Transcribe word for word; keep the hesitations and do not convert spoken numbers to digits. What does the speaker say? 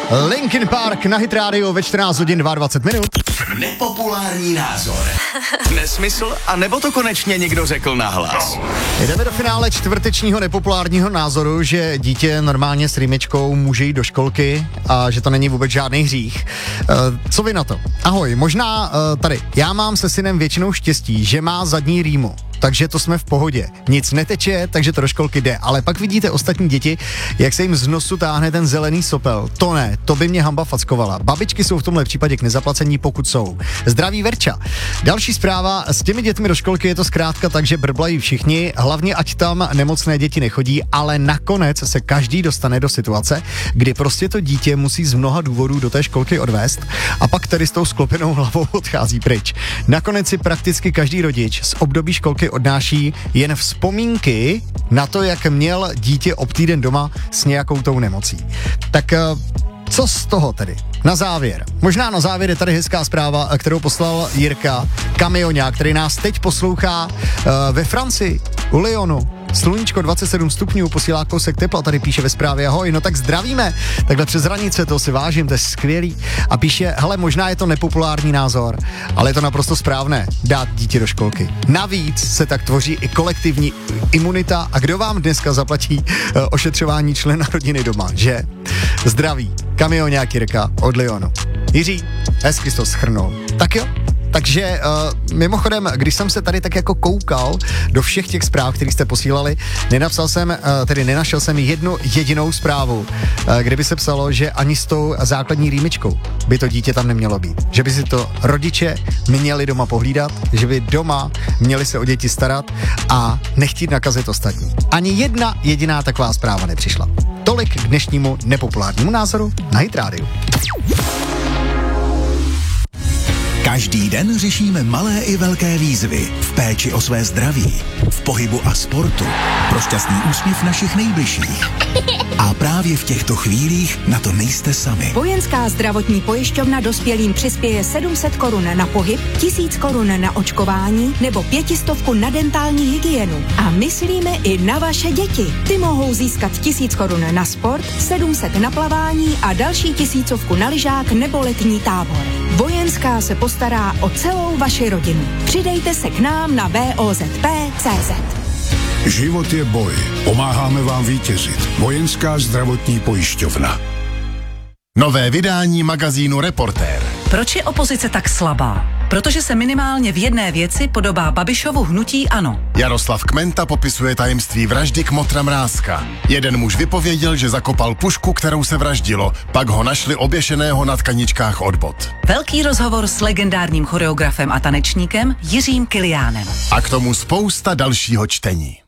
Linkin Park na Hit Radio ve čtrnáct hodin dvacet dva minut. Nepopulární názor. Nesmysl, a nebo to konečně někdo řekl nahlas. Jdeme do finále čtvrtečního nepopulárního názoru, že dítě normálně s rýmičkou může jít do školky a že to není vůbec žádný hřích. E, co vy na to? Ahoj, možná e, tady. Já mám se synem většinou štěstí, že má zadní rýmu. Takže to jsme v pohodě. Nic neteče, takže to do školky jde. Ale pak vidíte ostatní děti, jak se jim z nosu táhne ten zelený sopel. To ne, to by mě hamba fackovala. Babičky jsou v tomhle případě k nezaplacení, pokud jsou. Zdraví Verča. Další zpráva, s těmi dětmi do školky je to zkrátka tak, že brblají všichni, hlavně ať tam nemocné děti nechodí, ale nakonec se každý dostane do situace, kdy prostě to dítě musí z mnoha důvodů do té školky odvést a pak tady s tou sklopenou hlavou odchází pryč. Nakonec si prakticky každý rodič z období školky odnáší jen vzpomínky na to, jak měl dítě ob týden doma s nějakou tou nemocí. Tak co z toho tedy? Na závěr. Možná na závěr je tady hezká zpráva, kterou poslal Jirka Kamionák, který nás teď poslouchá uh, ve Francii, u Lyonu. Sluníčko dvacet sedm stupňů, posílá kousek tepla, tady píše ve zprávě ahoj, no tak zdravíme, takhle přes hranice, to si vážím, to je skvělý. A píše, hele, možná je to nepopulární názor, ale je to naprosto správné, dát dítě do školky. Navíc se tak tvoří i kolektivní imunita a kdo vám dneska zaplatí uh, ošetřování člena rodiny doma, že? Zdraví, Kamionák Jirka od Lyonu. Jiří, hezky jsi to shrnul. Tak jo. Takže uh, mimochodem, když jsem se tady tak jako koukal do všech těch zpráv, které jste posílali, nenapsal jsem, uh, tedy nenašel jsem jednu jedinou zprávu, uh, kde by se psalo, že ani s tou základní rýmičkou by to dítě tam nemělo být. Že by si to rodiče měli doma pohlídat, že by doma měli se o děti starat a nechtít nakazit ostatní. Ani jedna jediná taková zpráva nepřišla. Tolik k dnešnímu nepopulárnímu názoru na Hit Radio. Každý den řešíme malé i velké výzvy v péči o své zdraví, v pohybu a sportu, pro šťastný úsměv našich nejbližších. A právě v těchto chvílích na to nejste sami. Vojenská zdravotní pojišťovna dospělým přispěje sedm set korun na pohyb, tisíc korun na očkování nebo pětistovku na dentální hygienu. A myslíme i na vaše děti. Ty mohou získat tisíc korun na sport, sedm set na plavání a další tisícovku na lyžák nebo letní tábor. Vojenská se postará o celou vaši rodinu. Přidejte se k nám na v o z p tečka cé zet. Život je boj. Pomáháme vám vítězit. Vojenská zdravotní pojišťovna. Nové vydání magazínu Reportér. Proč je opozice tak slabá? Protože se minimálně v jedné věci podobá Babišovu hnutí ANO. Jaroslav Kmenta popisuje tajemství vraždy Kmotra Mrázka. Jeden muž vypověděl, že zakopal pušku, kterou se vraždilo, pak ho našli oběšeného na tkaničkách od bot. Velký rozhovor s legendárním choreografem a tanečníkem Jiřím Kiliánem. A k tomu spousta dalšího čtení.